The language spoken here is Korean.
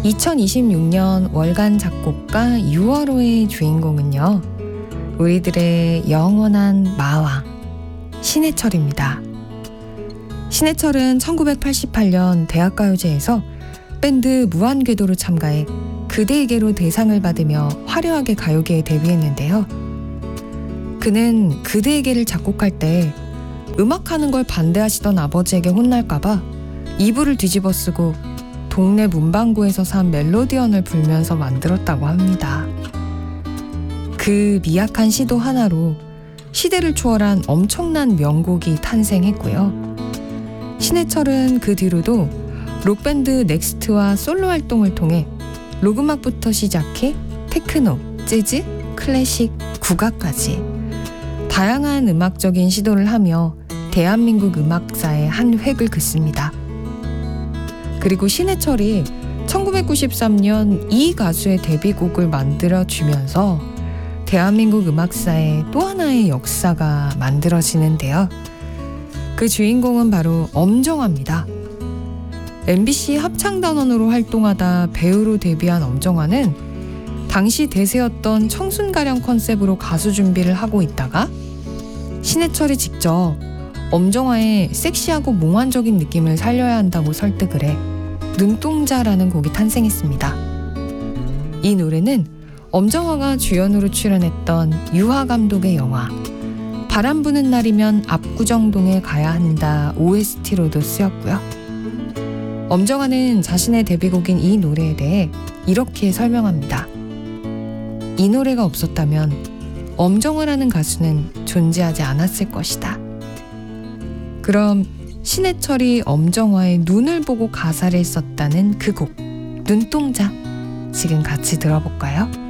2026년 월간 작곡가 유월호의 주인공은요, 우리들의 영원한 마왕 신해철입니다. 신해철은 1988년 대학가요제에서 밴드 무한궤도로 참가해 그대에게로 대상을 받으며 화려하게 가요계에 데뷔했는데요. 그는 그대에게를 작곡할 때 음악하는 걸 반대하시던 아버지에게 혼날까봐 이불을 뒤집어 쓰고 동네 문방구에서 산 멜로디언을 불면서 만들었다고 합니다. 그 미약한 시도 하나로 시대를 초월한 엄청난 명곡이 탄생했고요. 신해철은 그 뒤로도 록밴드 넥스트와 솔로 활동을 통해 록음악부터 시작해 테크노, 재즈, 클래식, 국악까지 다양한 음악적인 시도를 하며 대한민국 음악사에 한 획을 긋습니다. 그리고 신해철이 1993년 이 가수의 데뷔곡을 만들어주면서 대한민국 음악사에 또 하나의 역사가 만들어지는데요. 그 주인공은 바로 엄정화입니다. MBC 합창단원으로 활동하다 배우로 데뷔한 엄정화는 당시 대세였던 청순가령 컨셉으로 가수 준비를 하고 있다가 신해철이 직접 엄정화의 섹시하고 몽환적인 느낌을 살려야 한다고 설득을 해 눈동자라는 곡이 탄생했습니다. 이 노래는 엄정화가 주연으로 출연했던 유하 감독의 영화 바람 부는 날이면 압구정동에 가야 한다 OST로도 쓰였고요. 엄정화는 자신의 데뷔곡인 이 노래에 대해 이렇게 설명합니다. 이 노래가 없었다면 엄정화라는 가수는 존재하지 않았을 것이다. 그럼 신해철이 엄정화의 눈을 보고 가사를 썼다는 그 곡 눈동자, 지금 같이 들어볼까요?